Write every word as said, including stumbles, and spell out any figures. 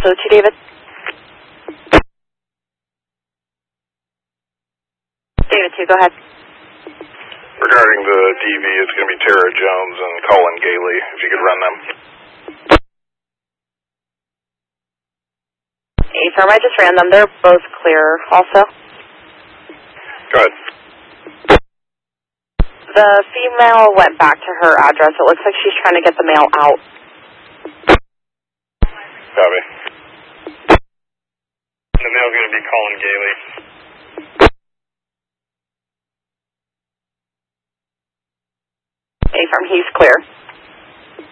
oh two, David. David two, go ahead. Regarding the D V, it's going to be Tara Jones and Colin Gailey, if you could run them. A-firm, I just ran them. They're both clear also. Go ahead. The female went back to her address. It looks like she's trying to get the mail out. Copy. The mail's going to be Colin Gailey. A-firm, he's clear.